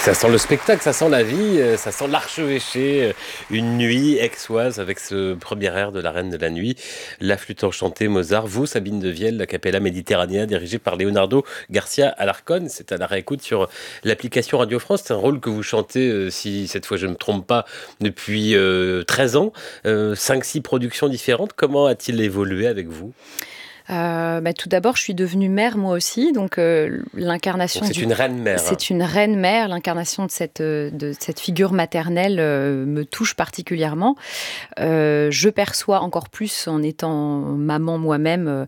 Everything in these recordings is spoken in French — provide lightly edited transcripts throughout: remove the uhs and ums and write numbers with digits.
Ça sent le spectacle, ça sent la vie, ça sent l'archevêché, une nuit aixoise avec ce premier air de la Reine de la Nuit, la flûte enchantée Mozart. Vous, Sabine de Vielle, la Capella Méditerranéen dirigée par Leonardo Garcia Alarcón. C'est à la réécoute sur l'application Radio France. C'est un rôle que vous chantez, si cette fois je ne me trompe pas, depuis 13 ans. 5-6 productions différentes. Comment a-t-il évolué avec vous ? Tout d'abord, je suis devenue mère moi aussi, donc l'incarnation. Donc c'est une reine-mère. C'est une reine-mère, l'incarnation de cette figure maternelle me touche particulièrement. Je perçois encore plus en étant maman moi-même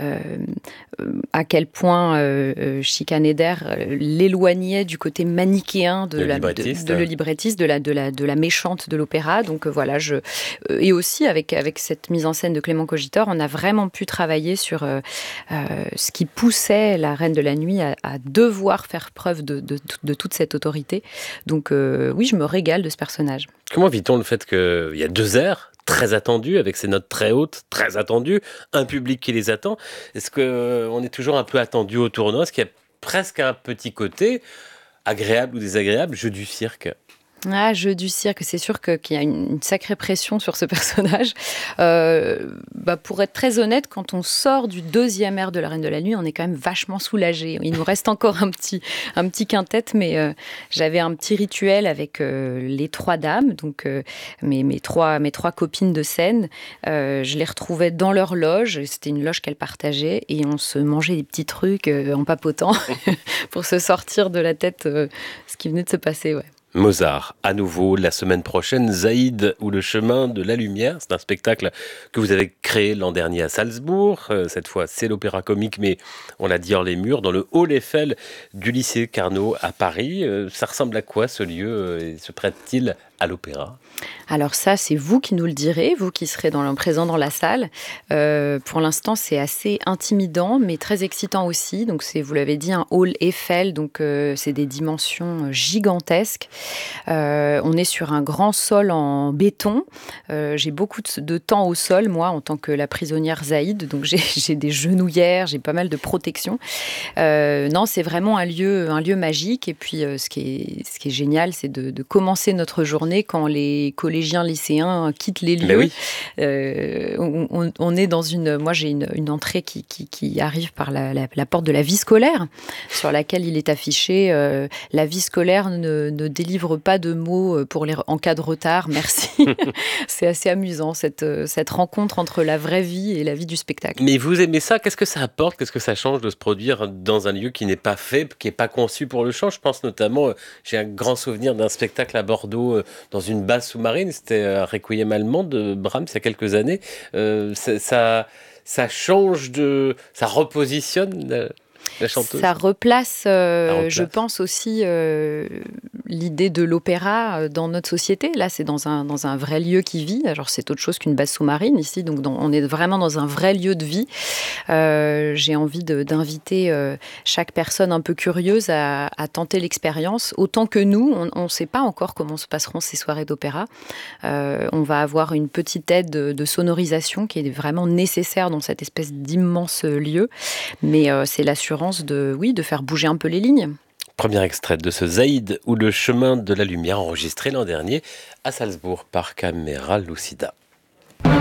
à quel point Chica Eder l'éloignait du côté manichéen de le librettiste, de la méchante de l'opéra. Donc voilà, et aussi avec cette mise en scène de Clément Cogitor, on a vraiment pu travailler sur ce qui poussait la Reine de la Nuit à devoir faire preuve de toute cette autorité. Donc oui, je me régale de ce personnage. Comment vit-on le fait qu'il y a 2 airs très attendus, avec ces notes très hautes, très attendues, un public qui les attend? Est-ce qu'on est toujours un peu attendu au tournoi? Est-ce qu'il y a presque un petit côté agréable ou désagréable, jeu du cirque? Jeu du cirque, c'est sûr qu'il y a une sacrée pression sur ce personnage. Pour être très honnête, quand on sort du 2e air de la Reine de la Nuit, on est quand même vachement soulagé. Il nous reste encore un petit quintet, mais j'avais un petit rituel avec les 3 dames, donc mes trois copines de scène. Je les retrouvais dans leur loge, c'était une loge qu'elles partageaient, et on se mangeait des petits trucs en papotant pour se sortir de la tête ce qui venait de se passer, ouais. Mozart, à nouveau, la semaine prochaine, Zaïd ou le chemin de la lumière. C'est un spectacle que vous avez créé l'an dernier à Salzbourg. Cette fois, c'est l'opéra comique, mais on l'a dit hors les murs, dans le hall Eiffel du lycée Carnot à Paris. Ça ressemble à quoi ce lieu et se prête-t-il à l'opéra ? Alors ça, c'est vous qui nous le direz, vous qui serez présent dans la salle. Pour l'instant, c'est assez intimidant, mais très excitant aussi. Donc c'est, vous l'avez dit, un hall Eiffel, donc c'est des dimensions gigantesques. On est sur un grand sol en béton. J'ai beaucoup de temps au sol, moi, en tant que la prisonnière Zaïd. Donc j'ai des genouillères, j'ai pas mal de protection. Non, c'est vraiment un lieu magique. Et puis ce qui est génial, c'est de commencer notre journée quand les collégiens, lycéens quittent les lieux. Oui. On est dans moi j'ai une entrée qui arrive par la porte de la vie scolaire, sur laquelle il est affiché la vie scolaire ne délivre pas de mots en cas de retard, merci. C'est assez amusant cette rencontre entre la vraie vie et la vie du spectacle. Mais vous aimez ça? Qu'est-ce que ça apporte? Qu'est-ce que ça change de se produire dans un lieu qui n'est pas fait, qui n'est pas conçu pour le chant? Je pense notamment, j'ai un grand souvenir d'un spectacle à Bordeaux dans une base sous-marine, c'était Requiem allemand de Brahms il y a quelques années. Ça change ça repositionne la chanteuse. Ça replace, je pense aussi, l'idée de l'opéra dans notre société. Là, c'est dans un vrai lieu qui vit. Alors, c'est autre chose qu'une base sous-marine ici. Donc, on est vraiment dans un vrai lieu de vie. J'ai envie d'inviter chaque personne un peu curieuse à tenter l'expérience. Autant que nous, on ne sait pas encore comment se passeront ces soirées d'opéra. On va avoir une petite aide de sonorisation qui est vraiment nécessaire dans cette espèce d'immense lieu. Mais c'est l'assurance de faire bouger un peu les lignes. Premier extrait de ce Zaïd ou le chemin de la lumière enregistré l'an dernier à Salzbourg par Camera Lucida.